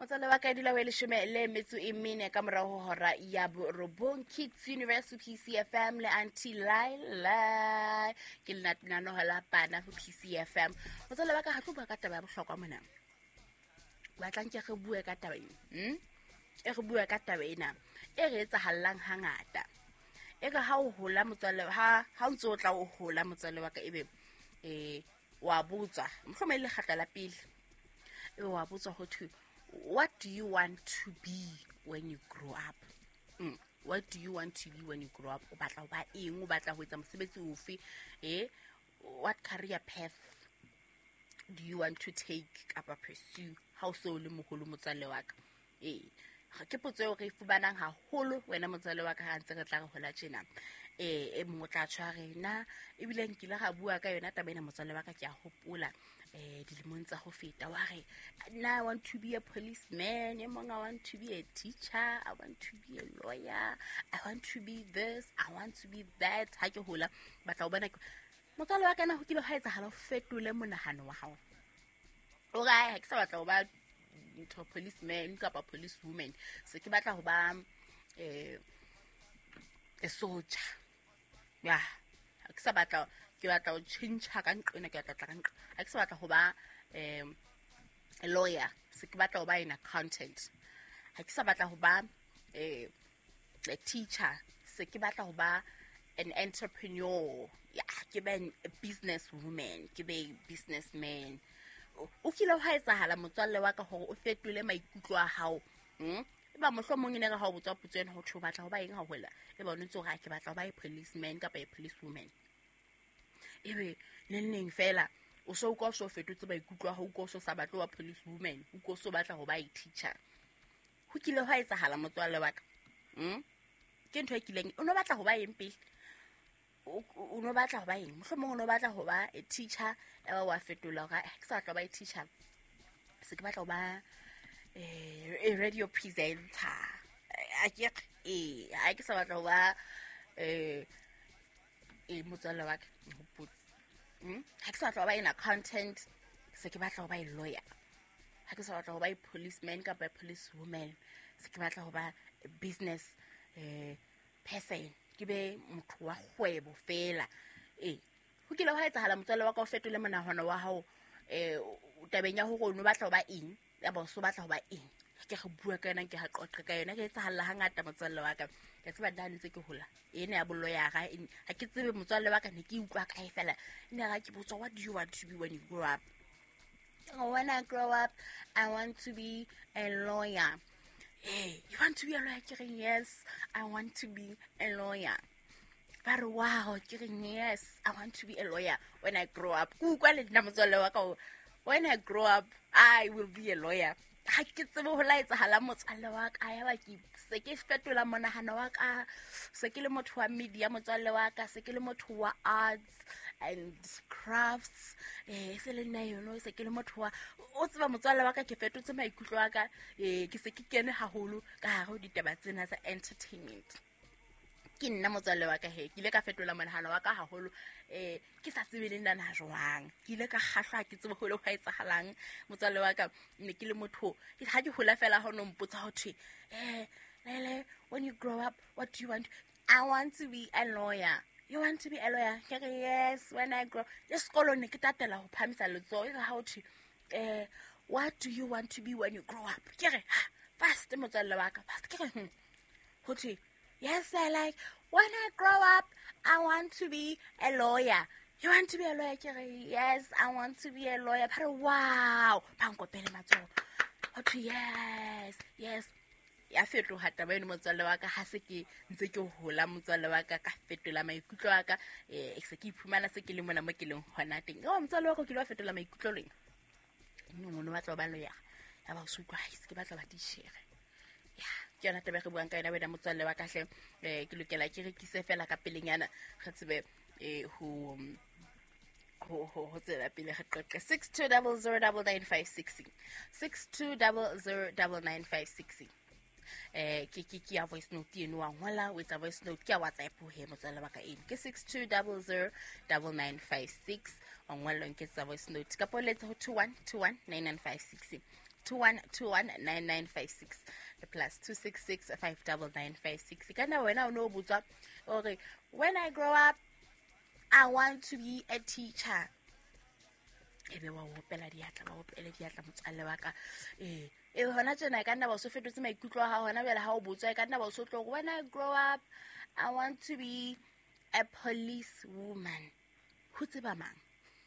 Motswalle wa ka dila we leshome le metso e mene ka morao ho hora ya borobong. Kids University PCFM le Auntie Laila ke lena no hala pana ho PCFM. Motswalle wa ka ha tlo bua ka taba ya bohlokwa mona. Ba tlang ke re bue ka taba ena. E re bue ka taba ena e re etsahallang hangata. E ka ha o hola motswalle ha ntse o tla o hola motswalle wa ka ebe wa botsa mohlomong le kgata la pele. E wa botsa ho thwe, what do you want to be when you grow up? What do you want to be when you grow up? O batla ho ba eng? O batla ho etsa mosebetsi ofe? What career path do you want to take kapa pursue? Ha o so le moholo motswalle wa ka. Ke potso eo re fubanang haholo wena motswalle wa ka ha ntse re tla re hola tjena. Mongwe tla tshware na ebile nkile ga bua ka yona taba ena motswalle wa ka ke a hopola dilemong tsa ho feta wa re I want to be a policeman, I want to be a teacher, I want to be a lawyer, I want to be this, I want to be that. Ha ke hola batla o bona motswalle wa ka na ho kile ha etsa hala o fetole monahano wa hao. O ga ha ke sa batla ho ba policeman kapa police woman, se ke batla ho ba a soldier. Ya ke sa batla ke batla ho change ka nqena ke batla ka nqa. Ha ke sa batla ho ba a lawyer, se ke batla ho ba an accountant. Ha ke sa batla ho ba a teacher, se ke batla ho ba an entrepreneur. Ya ke be a business woman, ke be businessman. O kile ha etsahala motswalle wa ka hore o fetole maikutlo a hao. Eba mohlomong ene ga ha o botsa potso ena ho thwe batla ho ba eng ha hola. Eba o ntse o ga ke batla ho ba a policeman kapa a police woman. Ebe neng fela o so o ka so fetotse maikutlo a hao, o so sa batla ho ba police woman, o so batla ho ba a teacher. Ho kile ha etsahala motswalle wa ka. Ke ntho e kileng o no batla ho ba eng pele? O no batla ho ba eng? Mohlomong o no batla ho ba a teacher, eba wa fetola ga ke sa batla ho ba a teacher. Se ke batla ho ba a radio presenter. Ha ke sa batla ho ba motswalle wa ka. Ha ke sa batla ho ba an accountant, se ke batla ho ba a lawyer. Ha ke sa batla ho ba a policeman kapa a police woman, se ke batla ho ba a business person, ke be motho wa kgwebo fela. Ho kile ha etsahala motswalle wa ka o fetole monahano wa hao tabeng ya hore o no batla ho ba eng, ya ba o so batla ho ba eng. Ke re bua ka yona, ke ha qoqa ka yona, ke etsahala hangata motswalle wa ka. Ke tseba dane ntse ke hola ene ya bollo ya ga ha ke tsebe motswalle wa ka ne ke utlwa kae fela ene ga ke botsa, what do you want to be when you grow up? When I grow up, I want to be a lawyer. You want to be a lawyer? Yes, I want to be a lawyer. But wow, yes, I want to be a lawyer when I grow up. When I grow up, I will be a lawyer. Ha ke tsebe ho laetsa hala motswalle wa ka ya ba ke se ke fetola monahano wa ka, se ke le motho wa media motswalle wa ka, se ke le motho wa arts and crafts, se le nna yono, se ke le motho wa o tseba motswalle wa ka ke fetotse maikutlo wa ka, ke se ke kene haholo ka hare ho ditaba tsena tsa entertainment. Ke nna motswalle wa ka ke ile ka fetola monahano wa ka haholo, ke sa tsebe le nna jwang, ke ile ka kgahlwa ke tsebe ho le ho etsahalang motswalle wa ka. Ne ke le motho ha ke hola fela ha no mpotsa ho thwe Lele, when you grow up, what do you want? I want to be a lawyer. You want to be a lawyer? Yes, when I grow. Esikolo ne ke tatela ho phamisa letso e ha ho thwe what do you want to be when you grow up? Ke re fast motswalle wa ka, fast ke re ho thwe yes, I like when I grow up, I want to be a lawyer. You want to be a lawyer? Yes, I want to be a lawyer. But wow, pankopele matso. Okay, yes. Ya fetoha taba eno motswalle wa ka ha se ke ntse ke hola motswalle wa ka fetola maikutlo wa ka se ke iphumana se ke le mona mo ke leng hona teng. Motswalle wa ka ke lo fetola maikutlo leng. No batla ba lawyer. Ya ba se utlwa se ke batla ba teacher. Ke yona taba re buang ka yona wena motswalle wa ka hle. Ke lokela ke rekise fela ka pelenyana re tsebe ho tsela pele re qoqe 62009956 62009956. Ke ya voice note eno wa ngola o etsa voice note ke ya WhatsApp he motswalle wa ka eno ke 62009956 wa ngola nke tsa voice note ka poletsa ho 21219956 21219956 plus 266599956. Kana wena no botsa okay, when I grow up I want to be a teacher. Ebe wa opela diatla motswalle wa ka hona tsena ka nna ba so fetotse maikutlo a hona bela ha o botswa ka nna ba so tlo when I grow up I want to be a police woman. Ho tseba mang?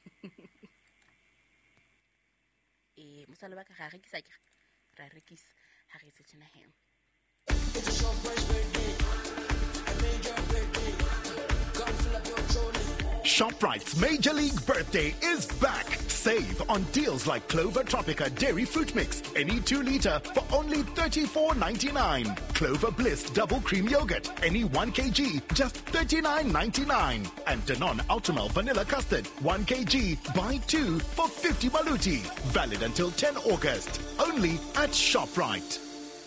Motswalle wa ka ga rekisa ke ra rekisa ha re tsena he. It's a surprise birthday. I made your birthday. Come fill up your trolley. ShopRite's Major League Birthday is back. Save on deals like Clover Tropica Dairy Fruit Mix, any 2 liter for only $34.99. Clover Bliss Double Cream Yogurt, any 1 kg, just $39.99. And Danone Ultimel Vanilla Custard, 1 kg, buy 2 for 50 baluti. Valid until 10 August. Only at ShopRite.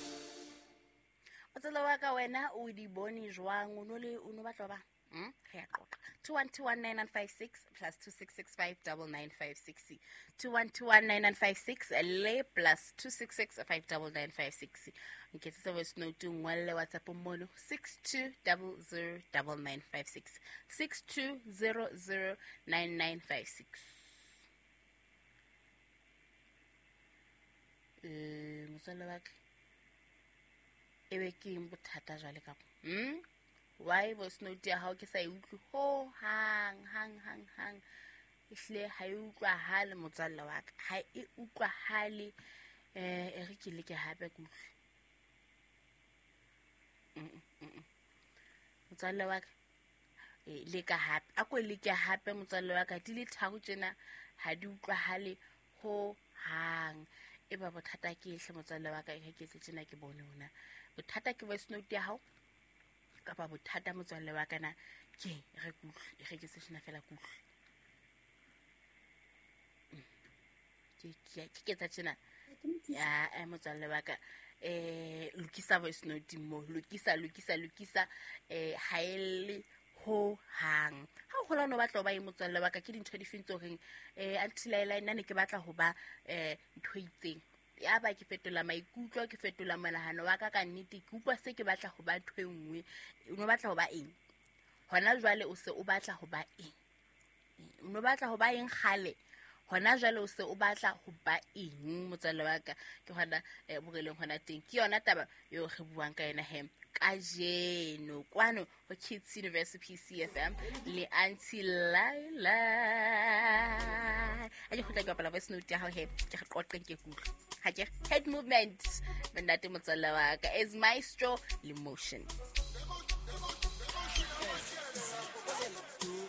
Waka wena o di boni jwang o no batla ba 21219956 plus 266599956 21219956 le plus 266599956 nketsetsa voice note ngwalle WhatsApp mono 62009956 62009956 motswalle wa ka ebe ke bothata jale ka why was no dia how ke sa utlwe ho hang isle ha utlwa hale motswalle wa ka ha e utlwa hale re ke le ke hape ku motswalle wa ka le ka hape a ko le ke hape motswalle wa ka di le tharo tsena ha di utlwa hale ho hang e ba bothata ke hle motswalle wa ka ke tsena ke bone hona bothata ke voice note ya hao kapa bothata motswalle wa kana ke re kutlwe ke se sena fela kutlwe ke tsa tsena ya motswalle wa ka lokisa voice note mo lokisa ha ele ho hang ha o hola no batla ba motswalle wa ka ke dintho di fintse horeng until I line nne ke batla ho ba ntho itseng ya ba ke fetola maikutlo ke fetola manahano wa ka ka nnete ke utlwa se ke batla ho ba ntho engwe o no batla ho ba eng hona jwale o se o batla ho ba eng o no batla ho ba eng khale hona jwale o se o batla ho ba eng motswalle wa ka ke hona boreleng hona teng ke yona taba yo re buang ka yena he ka jeno kwano ho Kids University CFM le Auntie Laila a ke khutla ka pala voice note ya ha he ke re qoqeng ke kutlwa ha ke head movement bendate motswalle wa ka is maestro le motion.